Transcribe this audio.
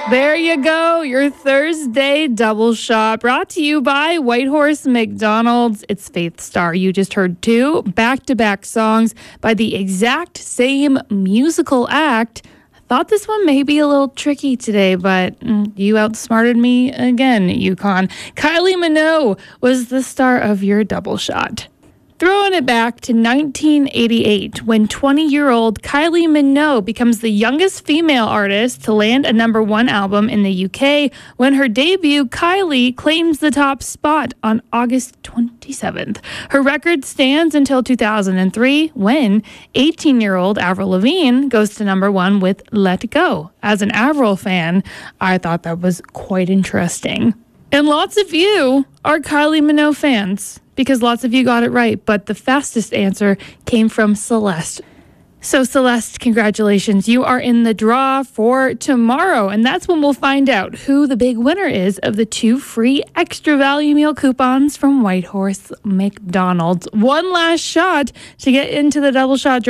There you go, your Thursday double shot brought to you by Whitehorse McDonald's. It's Faith Star. You just heard two back-to-back songs by the exact same musical act. I thought this one may be a little tricky today, but you outsmarted me again, Yukon. Kylie Minogue was the star of your double shot. Throwing it back to 1988, when 20-year-old Kylie Minogue becomes the youngest female artist to land a #1 album in the UK, when her debut, Kylie, claims the top spot on August 27th. Her record stands until 2003, when 18-year-old Avril Lavigne goes to #1 with Let Go. As an Avril fan, I thought that was quite interesting. And lots of you are Kylie Minogue fans, because lots of you got it right, but the fastest answer came from Celeste. So Celeste, congratulations. You are in the draw for tomorrow, and that's when we'll find out who the big winner is of the 2 free extra value meal coupons from Whitehorse McDonald's. One last shot to get into the double shot draw.